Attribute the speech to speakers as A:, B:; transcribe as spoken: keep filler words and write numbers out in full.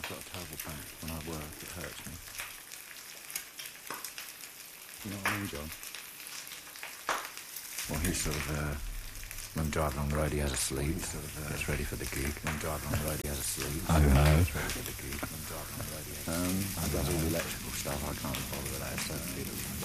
A: I've got a terrible back. When I work, it hurts me. You know what I mean, John? Well, he's sort of, uh, when driving on the road, he has a sleep. Sort of, uh, gets ready for the gig. When driving on the road, he has a sleep.
B: Oh, no.
A: Gets ready for the gig. When driving on the road, he has a sleep. Um, he does all the electrical stuff. I can't bother with that. It's so